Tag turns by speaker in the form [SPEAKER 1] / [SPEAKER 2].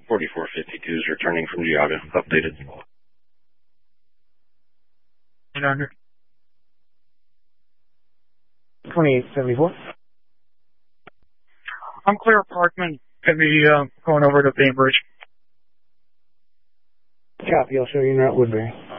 [SPEAKER 1] 4452 is returning from Geauga. Updated.
[SPEAKER 2] 800. 2874. I'm clear, Parkman. Could be going over to Bainbridge.
[SPEAKER 3] Copy. I'll show you in Route Woodbury.